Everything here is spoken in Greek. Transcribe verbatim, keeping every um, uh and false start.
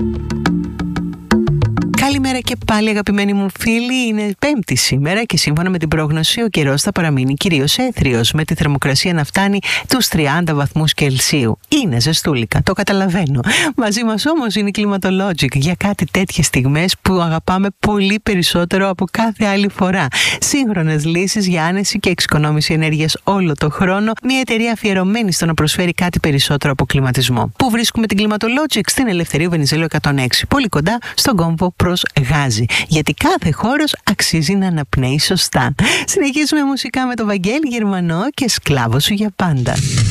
Καλημέρα και πάλι αγαπημένοι μου φίλοι, είναι Πέμπτη σήμερα και σύμφωνα με την πρόγνωση ο καιρός θα παραμείνει κυρίως έθριος, με τη θερμοκρασία να φτάνει τους τριάντα βαθμούς Κελσίου. Είναι ζεστούλικα, το καταλαβαίνω. Μαζί μας όμως είναι η Climatologic για κάτι τέτοιες στιγμές που αγαπάμε πολύ περισσότερο από κάθε άλλη φορά. Σύγχρονες λύσεις για άνεση και εξοικονόμηση ενέργειας όλο το χρόνο, μια εταιρεία αφιερωμένη στο να προσφέρει κάτι περισσότερο από κλιματισμό. Πού βρίσκουμε την Climatologic? Στην Ελευθερίου Βενιζέλου εκατόν έξι, πολύ κοντά στον κόμβο προς Γάζι, γιατί κάθε χώρος αξίζει να αναπνέει σωστά. Συνεχίζουμε μουσικά με το Βαγγέλη Γερμανό και Σκλάβο σου για πάντα.